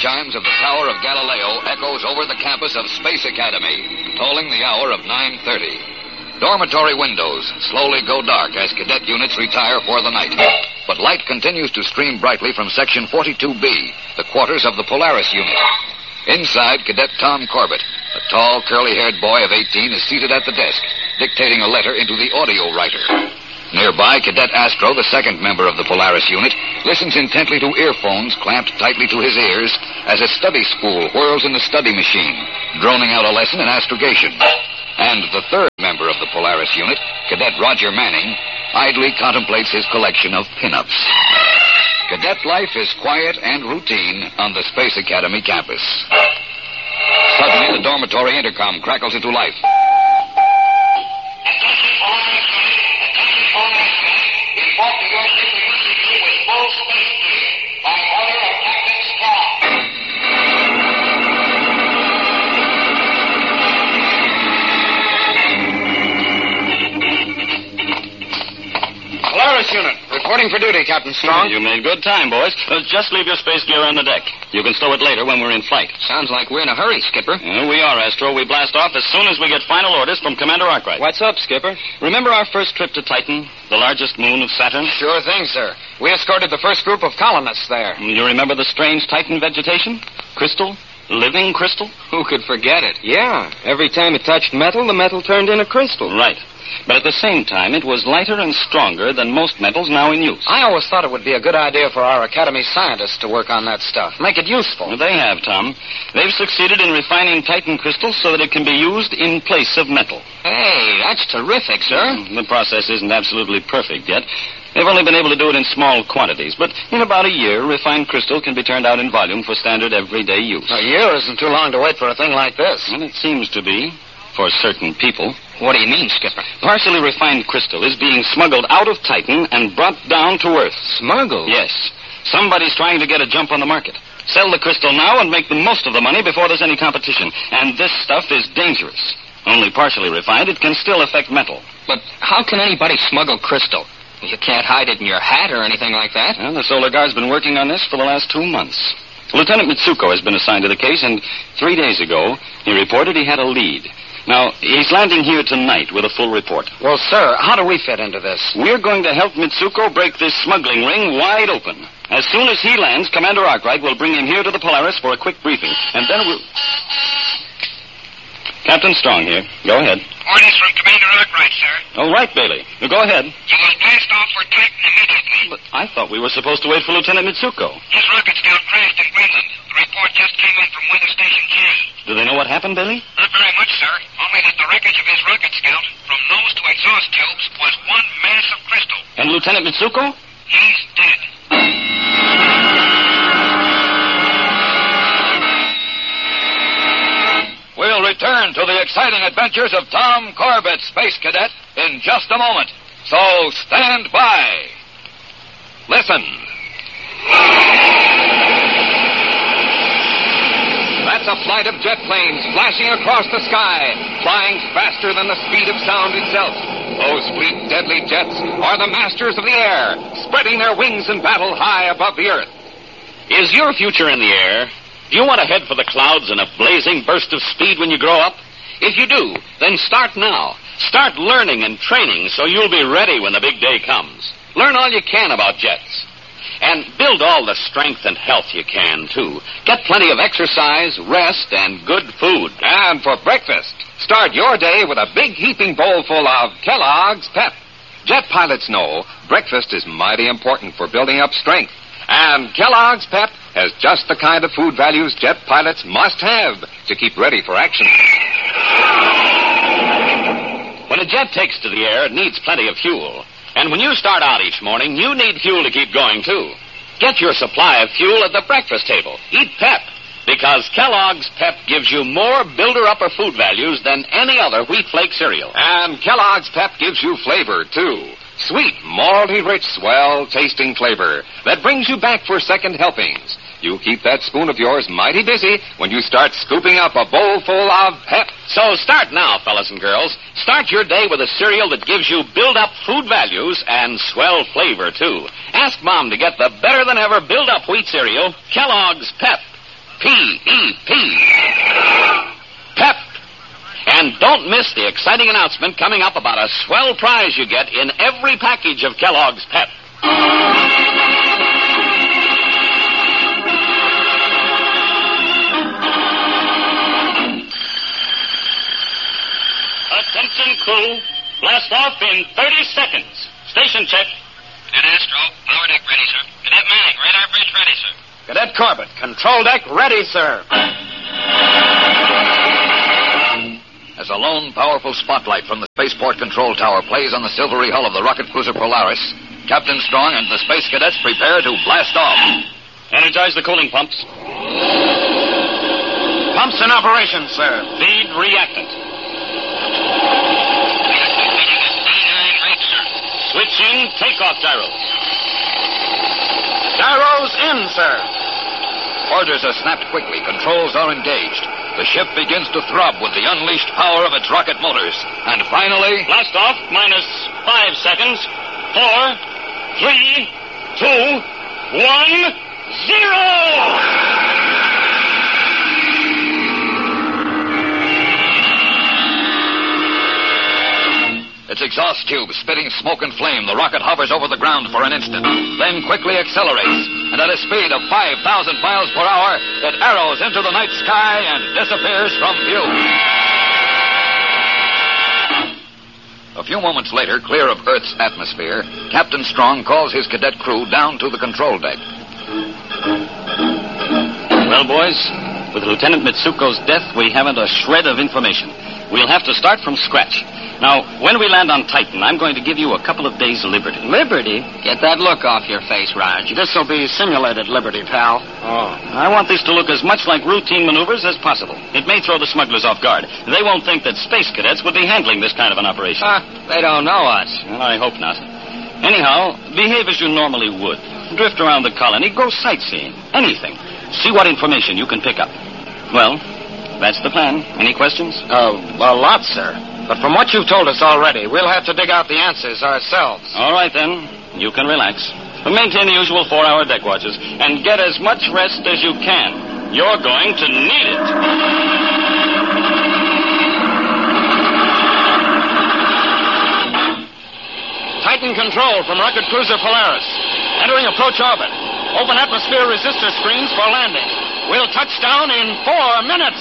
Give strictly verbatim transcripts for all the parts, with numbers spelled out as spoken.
chimes of the Tower of Galileo echoes over the campus of Space Academy, tolling the hour of nine thirty. Dormitory windows slowly go dark as cadet units retire for the night. But light continues to stream brightly from Section forty-two B, the quarters of the Polaris unit. Inside, Cadet Tom Corbett, a tall, curly-haired boy of eighteen, is seated at the desk, dictating a letter into the audio writer. Nearby, Cadet Astro, the second member of the Polaris unit, listens intently to earphones clamped tightly to his ears as a study spool whirls in the study machine, droning out a lesson in astrogation. And the third member of the Polaris unit, Cadet Roger Manning, idly contemplates his collection of pin-ups. Cadet life is quiet and routine on the Space Academy campus. Suddenly, the dormitory intercom crackles into life. Attention, Polaris unit. Attention, Polaris unit. Report to your shipping interview with full space gear. By order of Captain Strong. Polaris unit, reporting for duty, Captain Strong. You made good time, boys. Uh, just leave your space gear on the deck. You can stow it later when we're in flight. Sounds like we're in a hurry, Skipper. Uh, we are, Astro. We blast off as soon as we get final orders from Commander Arkwright. What's up, Skipper? Remember our first trip to Titan, the largest moon of Saturn? Sure thing, sir. We escorted the first group of colonists there. You remember the strange Titan vegetation? Crystal? Living crystal? Who could forget it? Yeah. Every time it touched metal, the metal turned into crystal. Right. But at the same time, it was lighter and stronger than most metals now in use. I always thought it would be a good idea for our Academy scientists to work on that stuff. Make it useful. Well, they have, Tom. They've succeeded in refining Titan crystal so that it can be used in place of metal. Hey, that's terrific, sir. The process isn't absolutely perfect yet. They've only been able to do it in small quantities, but in about a year, refined crystal can be turned out in volume for standard everyday use. A year isn't too long to wait for a thing like this. And it seems to be, for certain people. What do you mean, Skipper? Partially refined crystal is being smuggled out of Titan and brought down to Earth. Smuggled? Yes. Somebody's trying to get a jump on the market. Sell the crystal now and make the most of the money before there's any competition. And this stuff is dangerous. Only partially refined, it can still affect metal. But how can anybody smuggle crystal? You can't hide it in your hat or anything like that. Well, the Solar Guard's been working on this for the last two months. Lieutenant Mitsuko has been assigned to the case, and three days ago, he reported he had a lead. Now, he's landing here tonight with a full report. Well, sir, how do we fit into this? We're going to help Mitsuko break this smuggling ring wide open. As soon as he lands, Commander Arkwright will bring him here to the Polaris for a quick briefing, and then we'll... Captain Strong here. Go ahead. Orders from Commander Arkwright, sir. All right, Bailey. Go ahead. You must blast off for Titan immediately. But I thought we were supposed to wait for Lieutenant Mitsuko. His rocket scout crashed in Greenland. The report just came in from Weather Station J. Do they know what happened, Bailey? Not very much, sir. Only that the wreckage of his rocket scout, from nose to exhaust tubes, was one mass of crystal. And Lieutenant Mitsuko? He's dead. We'll return to the exciting adventures of Tom Corbett, Space Cadet, in just a moment. So stand by. Listen. That's a flight of jet planes flashing across the sky, flying faster than the speed of sound itself. Those fleet, deadly jets are the masters of the air, spreading their wings in battle high above the earth. Is your future in the air? Do you want to head for the clouds in a blazing burst of speed when you grow up? If you do, then start now. Start learning and training so you'll be ready when the big day comes. Learn all you can about jets. And build all the strength and health you can, too. Get plenty of exercise, rest, and good food. And for breakfast, start your day with a big heaping bowl full of Kellogg's Pep. Jet pilots know breakfast is mighty important for building up strength. And Kellogg's Pep has just the kind of food values jet pilots must have to keep ready for action. When a jet takes to the air, it needs plenty of fuel. And when you start out each morning, you need fuel to keep going, too. Get your supply of fuel at the breakfast table. Eat Pep, because Kellogg's Pep gives you more builder-upper food values than any other wheat flake cereal. And Kellogg's Pep gives you flavor, too. Sweet, malty-rich, swell-tasting flavor that brings you back for second helpings. You keep that spoon of yours mighty busy when you start scooping up a bowl full of Pep. So start now, fellas and girls. Start your day with a cereal that gives you build-up food values and swell flavor, too. Ask Mom to get the better-than-ever build-up wheat cereal, Kellogg's Pep. P E P. Pep. And don't miss the exciting announcement coming up about a swell prize you get in every package of Kellogg's Pep. Attention, crew. Blast off in thirty seconds. Station check. Cadet Astro, lower deck ready, sir. Cadet Manning, radar bridge ready, sir. Cadet Corbett, control deck ready, sir. As a lone, powerful spotlight from the spaceport control tower plays on the silvery hull of the rocket cruiser Polaris, Captain Strong and the space cadets prepare to blast off. Energize the cooling pumps. Pumps in operation, sir. Feed reactant. Switching takeoff gyros. Gyros in, sir. Orders are snapped quickly. Controls are engaged. The ship begins to throb with the unleashed power of its rocket motors. And finally... Blast off minus five seconds. Four, three, two, one, zero! Its exhaust tube spitting smoke and flame, the rocket hovers over the ground for an instant, then quickly accelerates, and at a speed of five thousand miles per hour, it arrows into the night sky and disappears from view. A few moments later, clear of Earth's atmosphere, Captain Strong calls his cadet crew down to the control deck. Well, boys, with Lieutenant Mitsuko's death, we haven't a shred of information. We'll have to start from scratch. Now, when we land on Titan, I'm going to give you a couple of days' liberty. Liberty? Get that look off your face, Raj. This'll be simulated liberty, pal. Oh. I want this to look as much like routine maneuvers as possible. It may throw the smugglers off guard. They won't think that space cadets would be handling this kind of an operation. Ah, they don't know us. Well, I hope not. Anyhow, behave as you normally would. Drift around the colony, go sightseeing, anything. See what information you can pick up. Well, that's the plan. Any questions? Uh, a lot, sir. But from what you've told us already, we'll have to dig out the answers ourselves. All right, then. You can relax. But maintain the usual four-hour deck watches and get as much rest as you can. You're going to need it. Titan control from rocket cruiser Polaris. Entering approach orbit. Open atmosphere resistor screens for landing. We'll touch down in four minutes.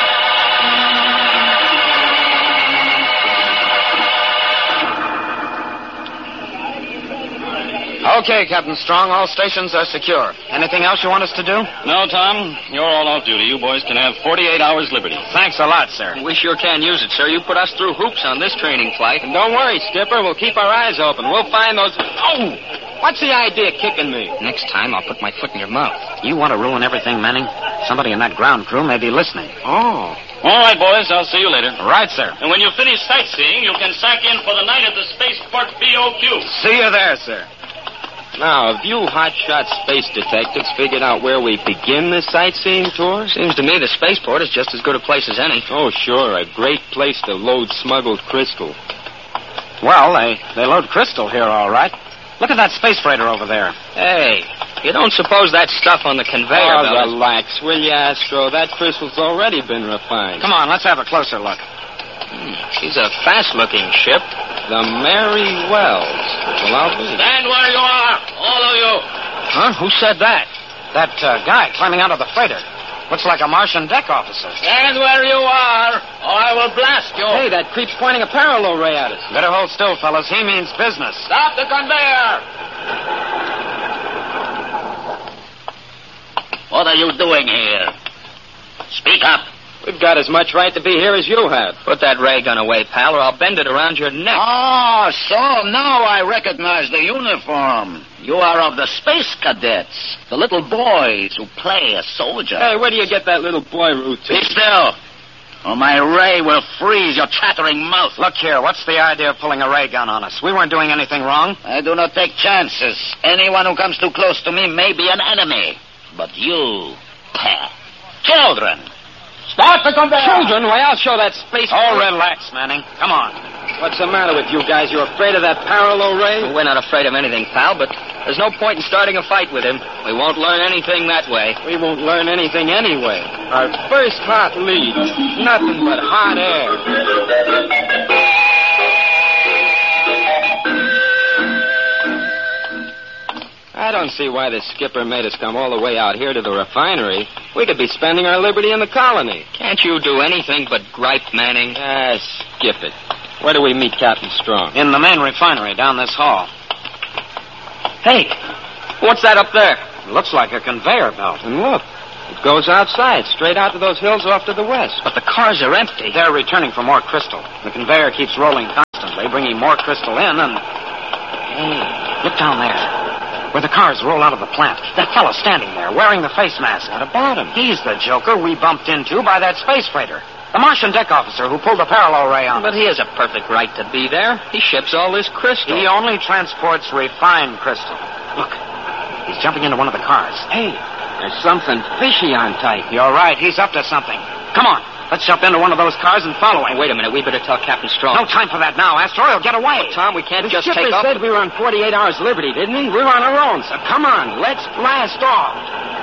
Okay, Captain Strong, all stations are secure. Anything else you want us to do? No, Tom. You're all off duty. You boys can have forty-eight hours liberty. Thanks a lot, sir. We sure can use it, sir. You put us through hoops on this training flight. And don't worry, Skipper. We'll keep our eyes open. We'll find those... Oh! What's the idea of kicking me? Next time, I'll put my foot in your mouth. You want to ruin everything, Manning? Somebody in that ground crew may be listening. Oh. All right, boys. I'll see you later. Right, sir. And when you finish sightseeing, you can sack in for the night at the Spaceport B O Q. See you there, sir. Now, have you hotshot space detectives figured out where we begin this sightseeing tour? Seems to me the spaceport is just as good a place as any. Oh, sure. A great place to load smuggled crystal. Well, they, they load crystal here, all right. Look at that space freighter over there. Hey, you don't suppose that stuff on the conveyor Oh, belt is... relax, will you, Astro? That crystal's already been refined. Come on, let's have a closer look. Hmm, she's a fast-looking ship. The Mary Wells. Well, I'll be. Stand where you are, all of you. Huh? Who said that? That uh, guy climbing out of the freighter. Looks like a Martian deck officer. Stand where you are, or I will blast you. Hey, that creep's pointing a parallel ray at us. Better hold still, fellas. He means business. Stop the conveyor. What are you doing here? Speak up. We've got as much right to be here as you have. Put that ray gun away, pal, or I'll bend it around your neck. Ah, so now I recognize the uniform. You are of the space cadets, the little boys who play a soldier. Hey, where do you get that little boy routine? Be still, or my ray will freeze your chattering mouth. Look here, what's the idea of pulling a ray gun on us? We weren't doing anything wrong. I do not take chances. Anyone who comes too close to me may be an enemy. But you, children, Start the conveyor. Children, why, I'll show that space... Oh, relax, Manning. Come on. What's the matter with you guys? You afraid of that parallel ray? We're not afraid of anything, pal, but there's no point in starting a fight with him. We won't learn anything that way. We won't learn anything anyway. Our first hot lead. Nothing but hot air. I don't see why the skipper made us come all the way out here to the refinery. We could be spending our liberty in the colony. Can't you do anything but gripe, Manning? Ah, skip it. Where do we meet Captain Strong? In the main refinery down this hall. Hey, what's that up there? It looks like a conveyor belt. And look, it goes outside, straight out to those hills off to the west. But the cars are empty. They're returning for more crystal. The conveyor keeps rolling constantly, bringing more crystal in, and... Hey, look down there. Where the cars roll out of the plant. That fellow standing there, wearing the face mask. What about him? He's the joker we bumped into by that space freighter. The Martian deck officer who pulled the parallel ray on us. But he has a perfect right to be there. He ships all this crystal. He only transports refined crystal. Look, he's jumping into one of the cars. Hey, there's something fishy on tight. You're right, he's up to something. Come on, let's jump into one of those cars and follow him. Oh, wait a minute, we better tell Captain Strong. No time for that now, Astro. He'll get away. Tom, we can't The just skipper take off. said we were on forty-eight hours liberty, didn't he? We're on our own, so come on, let's blast off.